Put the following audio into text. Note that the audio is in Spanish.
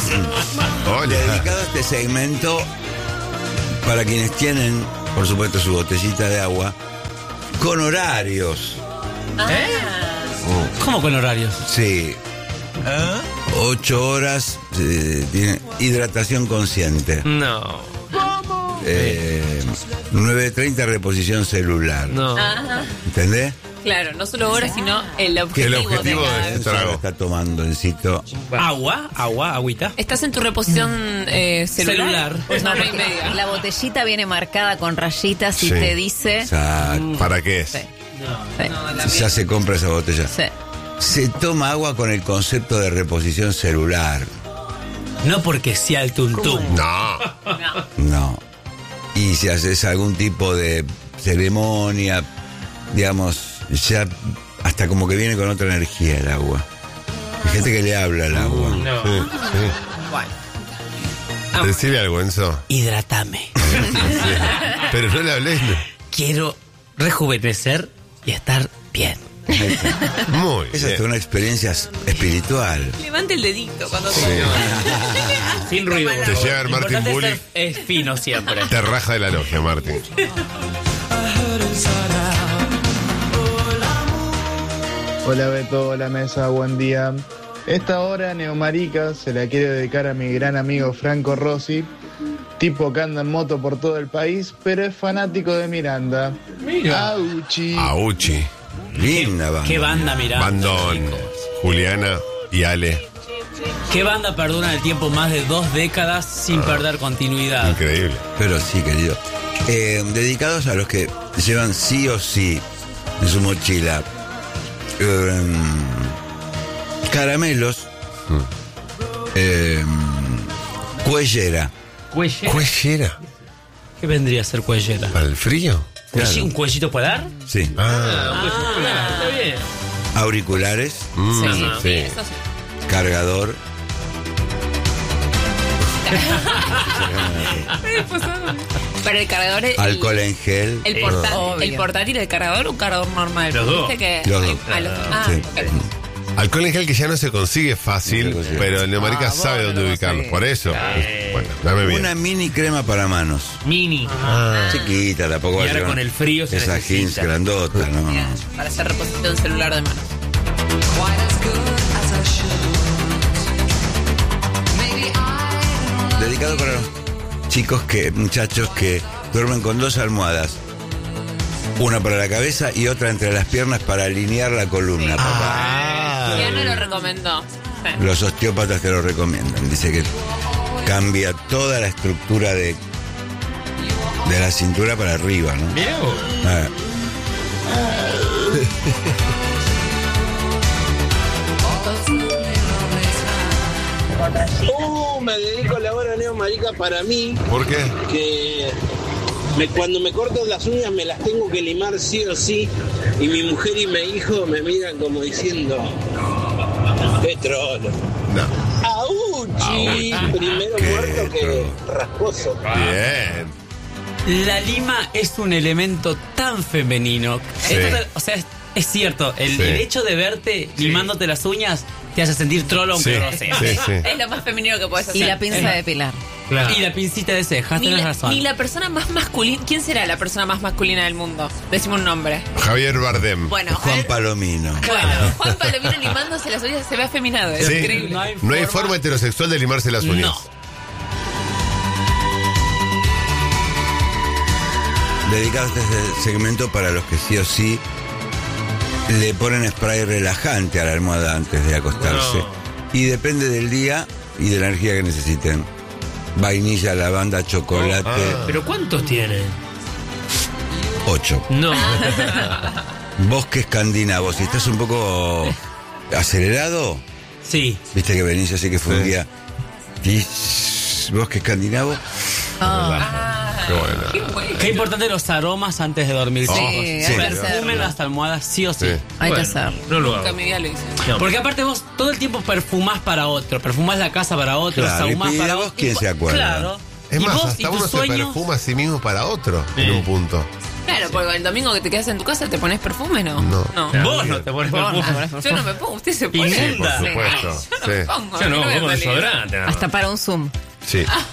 Hola. Dedicado a este segmento para quienes tienen, por supuesto, su botellita de agua con horarios. ¿Cómo con horarios? Sí. 8 horas tiene hidratación consciente. No. 9:30 reposición celular. No. ¿Entendés? Claro, no solo horas, sino el objetivo, El objetivo de de cada- ese trago. Está tomando encito. Agüita. ¿Estás en tu reposición celular? Celular. No, y media. La botellita viene marcada con rayitas y Sí. te dice... Exacto. ¿Para qué es? Sí, Ya se compra esa botella. sí. Se toma agua con el concepto de reposición celular. No porque sea el tuntum. No. No. Y si haces algún tipo de ceremonia, digamos, ya hasta como que viene con otra energía el agua. Hay gente que le habla al agua. No. Sí, sí. Decile algo, Enzo. Hidratame. Pero no le hables. Quiero rejuvenecer y estar bien. Muy Es hasta bien. una experiencia espiritual. Levante el dedito cuando Sin ruido. Te llega a ver Lo Martín importante Bulli. es fino siempre. Te raja de la logia, Martín. Hola Beto, hola mesa, buen día. Esta hora Neomarica se la quiero dedicar a mi gran amigo Franco Rossi, tipo que anda en moto por todo el país, pero es fanático de Miranda. Auchi. Auchi, Linda banda. ¿Qué banda, mirá? Bandón, Juliana y Ale. ¿Qué banda perdura el tiempo más de 2 décadas sin perder continuidad? Increíble. Pero sí, querido. Dedicados a los que llevan sí o sí en su mochila caramelos, cuellera. ¿Cuellera? ¿Cuellera? ¿Qué vendría a ser cuellera? ¿Para el frío? Claro. ¿Un cuellito polar? Sí. Está bien. Auriculares, Sí. Eso sí. cargador. Para el cargador, Alcohol en gel. el Obvio. portátil, el cargador o un cargador normal. Los dos. ¿Viste que Los dos. Sí. ok. Alcohol en gel que ya no se consigue fácil, No se consigue. pero el Neomarica sabe bueno, dónde lo ubicarlo. sé. Por eso. Bueno, dame bien. Una mini crema para manos. Mini. Chiquita, tampoco Y va a ahora ser con el frío se esa necesita. jeans grandota, ¿no? Bien, para hacer reposición celular de manos. Dedicado para los chicos muchachos que duermen con 2 almohadas. Una para la cabeza y otra entre las piernas para alinear la columna, papá. Ya no lo recomendó. Sí. Los osteópatas te lo recomiendan. Dice que cambia toda la estructura de la cintura para arriba, ¿no? Mirá vos. Ah. Me dedico la hora neomarica para mí, ¿Por qué? que cuando me corto las uñas me las tengo que limar sí o sí, y mi mujer y mi hijo me miran como diciendo, ¡qué trolo! No. ¡Auchi! Primero Qué muerto que trolo. rasposo. Bien. La lima es un elemento tan femenino. Sí. Esto, o sea, es cierto. El hecho de verte limándote las uñas te hace sentir trolo aunque Sí, no lo seas. sí, sí. Es lo más femenino que puedes hacer. Y la pinza de pilar. Y la pincita de cejas, tenés razón. Ni la persona más masculina. ¿Quién será la persona más masculina del mundo? Decime un nombre. Javier Bardem. Bueno, Juan Palomino. Bueno, Juan Palomino limándose las uñas se ve afeminado. Es Sí. increíble. No hay forma heterosexual de limarse las uñas. No. Dedicado a este segmento para los que sí o sí le ponen spray relajante a la almohada antes de acostarse. Y depende del día y de la energía que necesiten. Vainilla, lavanda, chocolate. ¿Pero cuántos tienen? 8. No. Bosque escandinavo. Si estás un poco acelerado, Sí. viste que venís así que fue un día. Bosque escandinavo. Qué bueno. Qué bueno. Qué importante los aromas antes de dormir. Sí, chicos. hay sí. que Perfumen hacerlo. las almohadas, sí o sí. Sí. Hay que hacerlo. No lo Nunca en mi vida lo hice. Porque aparte vos todo el tiempo perfumás para otro. Perfumás la casa para otro, Claro, sahumás y de para vos, otro. ¿quién se acuerda? Claro. Es y más, vos y hasta tus uno se sueños. perfuma a sí mismo para otro en un punto. Claro, porque el domingo que te quedas en tu casa te pones perfume, ¿no? No. Vos no te pones perfume. Yo no me pongo, usted se pone. Inmunda. Sí, por supuesto. Yo no me pongo. Yo no, a mí vos con me desodorante. nada más. Hasta para un Zoom. Sí.